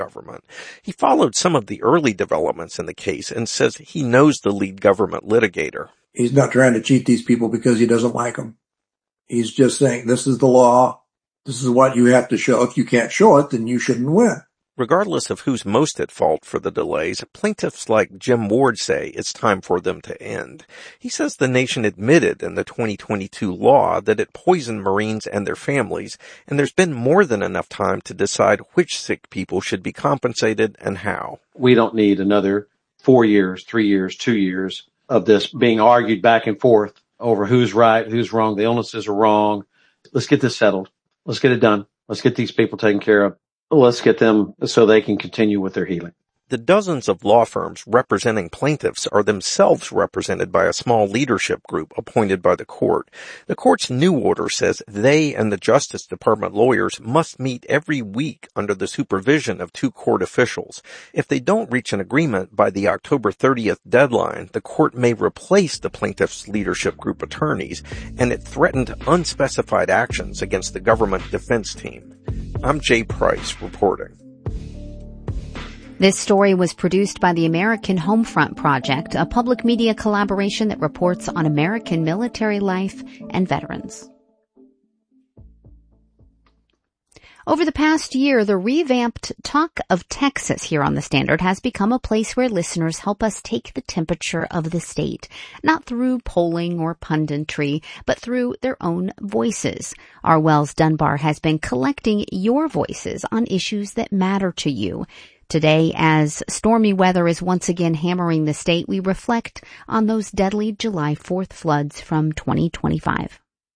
government. He followed some of the early developments in the case and says he knows the lead government litigator. He's not trying to cheat these people because he doesn't like them. He's just saying, this is the law. This is what you have to show. If you can't show it, then you shouldn't win. Regardless of who's most at fault for the delays, plaintiffs like Jim Ward say it's time for them to end. He says the nation admitted in the 2022 law that it poisoned Marines and their families, and there's been more than enough time to decide which sick people should be compensated and how. We don't need another 4 years, 3 years, 2 years of this being argued back and forth over who's right, who's wrong. The illnesses are wrong. Let's get this settled. Let's get it done. Let's get these people taken care of. Let's get them so they can continue with their healing. The dozens of law firms representing plaintiffs are themselves represented by a small leadership group appointed by the court. The court's new order says they and the Justice Department lawyers must meet every week under the supervision of 2 court officials. If they don't reach an agreement by the October 30th deadline, the court may replace the plaintiffs' leadership group attorneys, and it threatened unspecified actions against the government defense team. I'm Jay Price reporting. This story was produced by the American Homefront Project, a public media collaboration that reports on American military life and veterans. Over the past year, the revamped Talk of Texas here on the Standard has become a place where listeners help us take the temperature of the state, not through polling or punditry, but through their own voices. Our Wells Dunbar has been collecting your voices on issues that matter to you. Today, as stormy weather is once again hammering the state, we reflect on those deadly July 4th floods from 2025.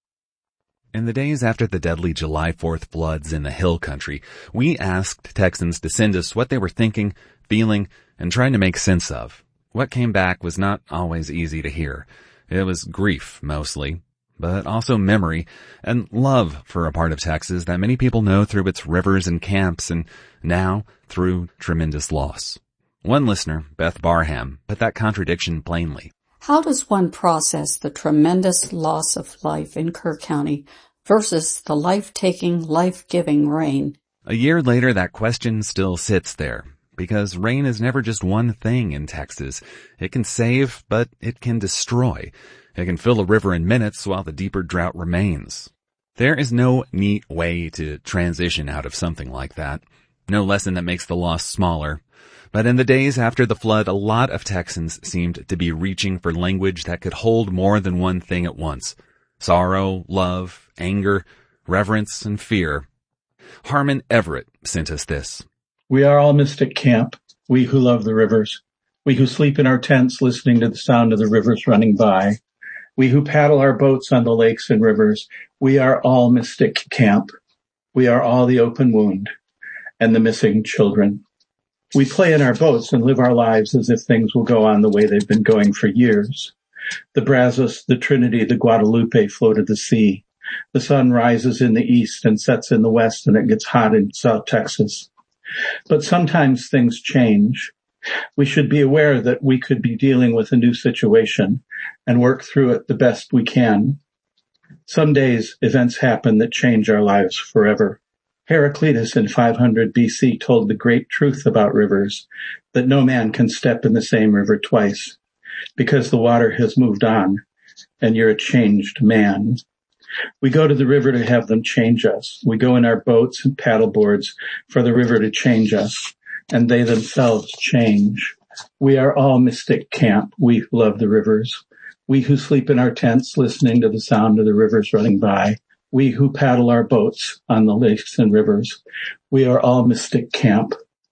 In the days after the deadly July 4th floods in the Hill Country, we asked Texans to send us what they were thinking, feeling, and trying to make sense of. What came back was not always easy to hear. It was grief, mostly, but also memory and love for a part of Texas that many people know through its rivers and camps, and now through tremendous loss. One listener, Beth Barham, put that contradiction plainly. How does one process the tremendous loss of life in Kerr County versus the life-taking, life-giving rain? A year later, that question still sits there, because rain is never just one thing in Texas. It can save, but it can destroy. It can fill a river in minutes while the deeper drought remains. There is no neat way to transition out of something like that. No lesson that makes the loss smaller. But in the days after the flood, a lot of Texans seemed to be reaching for language that could hold more than one thing at once. Sorrow, love, anger, reverence, and fear. Harmon Everett sent us this. We are all Mystic Camp, we who love the rivers. We who sleep in our tents listening to the sound of the rivers running by. We who paddle our boats on the lakes and rivers. We are all Mystic Camp. We are all the open wound and the missing children. We play in our boats and live our lives as if things will go on the way they've been going for years. The Brazos, the Trinity, the Guadalupe flow to the sea. The sun rises in the east and sets in the west, and it gets hot in South Texas. But sometimes things change. We should be aware that we could be dealing with a new situation and work through it the best we can. Some days events happen that change our lives forever. Heraclitus in 500 BC told the great truth about rivers, that no man can step in the same river twice, because the water has moved on, and you're a changed man. We go to the river to have them change us. We go in our boats and paddleboards for the river to change us, and they themselves change. We are all Mystic Camp. We love the rivers. We who sleep in our tents listening to the sound of the rivers running by. We who paddle our boats on the lakes and rivers. We are all Mystic Camp.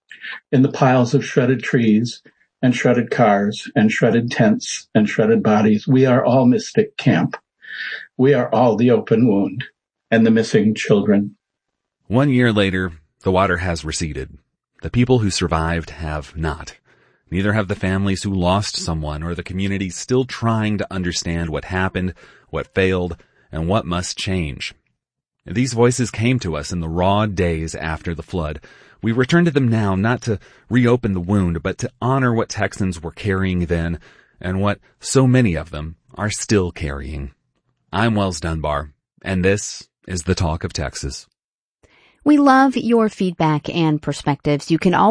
In the piles of shredded trees and shredded cars and shredded tents and shredded bodies, we are all Mystic Camp. We are all the open wound and the missing children. 1 year later, the water has receded. The people who survived have not. Neither have the families who lost someone or the community still trying to understand what happened, what failed, and what must change. These voices came to us in the raw days after the flood. We return to them now not to reopen the wound, but to honor what Texans were carrying then and what so many of them are still carrying. I'm Wells Dunbar, and this is the Talk of Texas. We love your feedback and perspectives. You can always